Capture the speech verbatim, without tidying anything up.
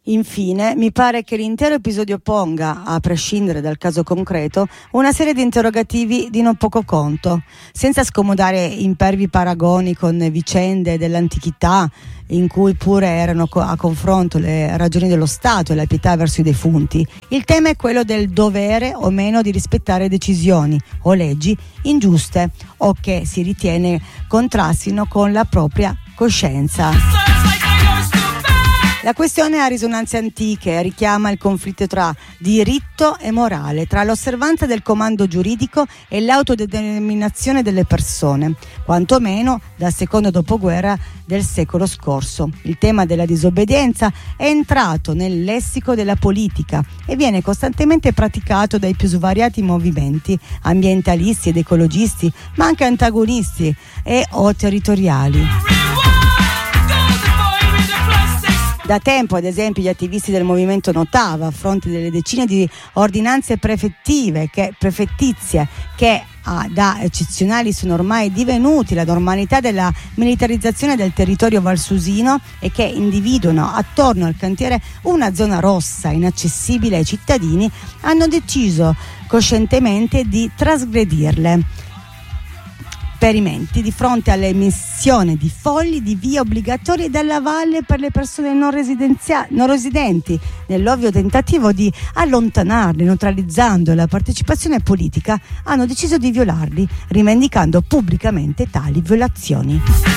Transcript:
Infine, mi pare che l'intero episodio ponga, a prescindere dal caso concreto, una serie di interrogativi di non poco conto, senza scomodare impervi paragoni con vicende dell'antichità, in cui pure erano a confronto le ragioni dello Stato e la pietà verso i defunti. Il tema è quello del dovere o meno di rispettare decisioni o leggi ingiuste o che si ritiene contrastino con la propria coscienza. La questione ha risonanze antiche e richiama il conflitto tra diritto e morale, tra l'osservanza del comando giuridico e l'autodeterminazione delle persone, quantomeno dal secondo dopoguerra del secolo scorso. Il tema della disobbedienza è entrato nel lessico della politica e viene costantemente praticato dai più svariati movimenti ambientalisti ed ecologisti, ma anche antagonisti e o territoriali. Da tempo, ad esempio, gli attivisti del movimento Notava, a fronte delle decine di ordinanze prefettive, che, prefettizie che ah, da eccezionali sono ormai divenuti la normalità della militarizzazione del territorio valsusino e che individuano attorno al cantiere una zona rossa inaccessibile ai cittadini, hanno deciso coscientemente di trasgredirle. Perimenti di fronte all'emissione di fogli di via obbligatorie dalla valle per le persone non, residenzia- non residenti, nell'ovvio tentativo di allontanarli, neutralizzando la partecipazione politica, hanno deciso di violarli, rivendicando pubblicamente tali violazioni.